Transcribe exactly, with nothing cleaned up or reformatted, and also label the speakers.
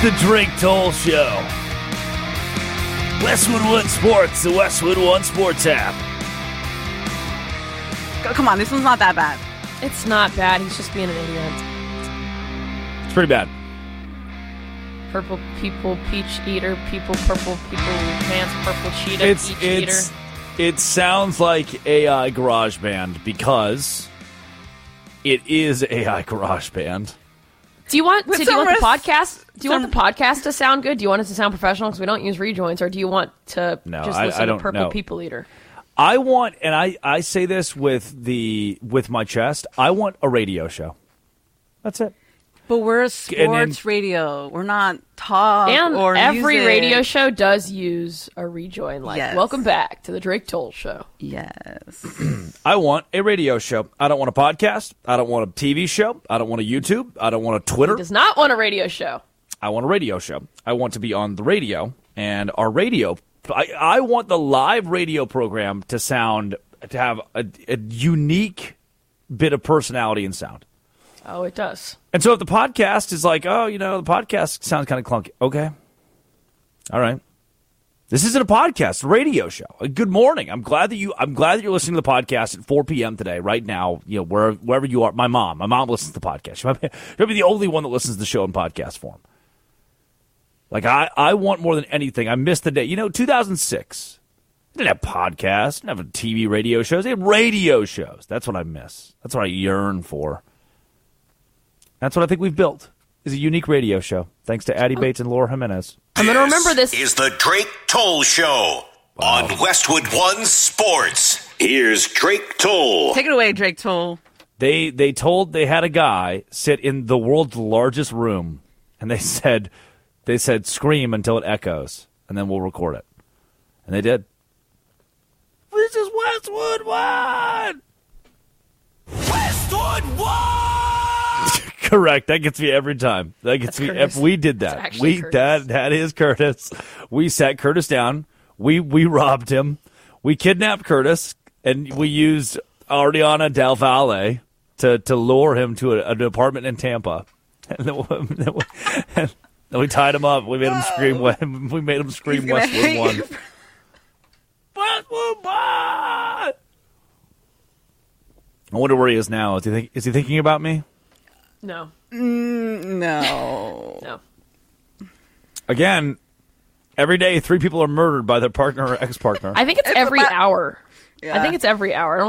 Speaker 1: the Drake Toll Show. Westwood One Sports, the Westwood One Sports app.
Speaker 2: Come on, this one's not that bad.
Speaker 3: It's not bad. He's just being an idiot.
Speaker 1: It's pretty bad.
Speaker 3: Purple people, peach eater, people, purple people, pants, purple cheetah,
Speaker 1: It's
Speaker 3: peach
Speaker 1: it's
Speaker 3: eater.
Speaker 1: it sounds like A I GarageBand because it is A I GarageBand.
Speaker 3: Do you want to,
Speaker 2: With
Speaker 3: do you want the
Speaker 2: some
Speaker 3: podcast? Do you
Speaker 2: some-
Speaker 3: want the podcast to sound good? Do you want it to sound professional because we don't use rejoins, or do you want to
Speaker 1: No,
Speaker 3: just
Speaker 1: I-
Speaker 3: listen
Speaker 1: I
Speaker 3: to
Speaker 1: don't
Speaker 3: Purple
Speaker 1: know.
Speaker 3: People Eater?
Speaker 1: I want, and I, I say this with the with my chest. I want a radio show. That's it.
Speaker 2: But we're a
Speaker 1: And
Speaker 2: sports
Speaker 1: then-
Speaker 2: radio. We're not talk
Speaker 3: And
Speaker 2: or
Speaker 3: every
Speaker 2: music.
Speaker 3: radio show does use a rejoin. Like,
Speaker 2: Yes.
Speaker 3: welcome back to the Drake Toll Show.
Speaker 2: Yes.
Speaker 1: I want a radio show. I don't want a podcast. I don't want a T V show. I don't want a YouTube. I don't want a Twitter.
Speaker 3: Does not want a radio show.
Speaker 1: I want a radio show. I want to be on the radio, and our radio. I, I want the live radio program to sound to have a, a unique bit of personality and sound.
Speaker 3: Oh, it does.
Speaker 1: And so if the podcast is like, oh, you know, the podcast sounds kind of clunky. Okay. All right. This isn't a podcast, it's a radio show. Good morning. I'm glad that you I'm glad that you're listening to the podcast at four p.m. today, right now, you know, where, wherever you are. My mom. My mom listens to the podcast. She might be, she might be the only one that listens to the show in podcast form. Like, I, I want more than anything. I missed the day. You know, two thousand six. They didn't have podcasts, didn't have T V radio shows. They had radio shows. That's what I miss. That's what I yearn for. That's what I think we've built, is a unique radio show, thanks to Addie Bates and Laura Jimenez.
Speaker 3: I'm going to remember this.
Speaker 4: Is the Drake Toll Show on Westwood One Sports. Here's Drake Toll.
Speaker 2: Take it away, Drake Toll.
Speaker 1: They they told they had a guy sit in the world's largest room, and they said they said scream until it echoes, and then we'll record it. And they did. This is Westwood One. Westwood One. Correct. That gets me every time. That gets
Speaker 3: That's
Speaker 1: me.
Speaker 3: Curtis.
Speaker 1: If we did
Speaker 3: That's
Speaker 1: that.
Speaker 3: actually
Speaker 1: We
Speaker 3: Curtis.
Speaker 1: that that is Curtis. We sat Curtis down. We we robbed him. We kidnapped Curtis, and we used Ariana Del Valle to to lure him to a, an apartment in Tampa. And then, we- then we, and then we tied him up. We made him scream. We made him scream
Speaker 2: He's gonna
Speaker 1: Westwood
Speaker 2: hang
Speaker 1: One.
Speaker 2: you.
Speaker 1: Westwood One. I wonder where he is now. Is he think, is he thinking about me?
Speaker 3: No.
Speaker 2: No.
Speaker 3: No.
Speaker 1: Again, every day three people are murdered by their partner or ex-partner.
Speaker 3: I think it's,
Speaker 2: It's
Speaker 3: every
Speaker 2: about-
Speaker 3: hour.
Speaker 2: Yeah.
Speaker 3: I think it's every hour. I don't